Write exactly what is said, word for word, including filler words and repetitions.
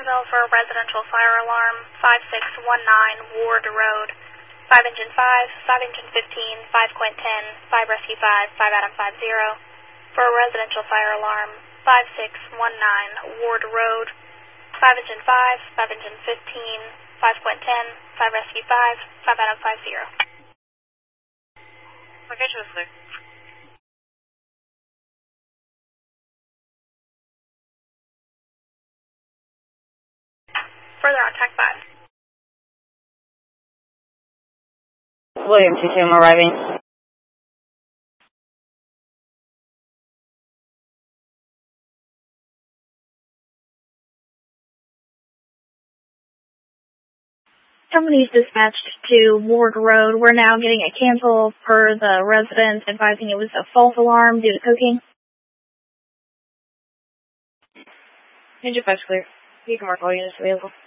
Centerville for a residential fire alarm, five six one nine Ward Road. five engine five, five engine fifteen, five Quint ten, five Rescue five, five Adam five zero. For a residential fire alarm, five six one nine Ward Road. five engine five, five engine fifteen, five Quint ten, five Rescue five, five Adam five zero. Location is clear. Further on Tac five. William two two arriving. Company's dispatched to Ward Road. We're now getting a cancel per the resident advising it was a false alarm due to cooking. Engine five's clear. You can mark all units available.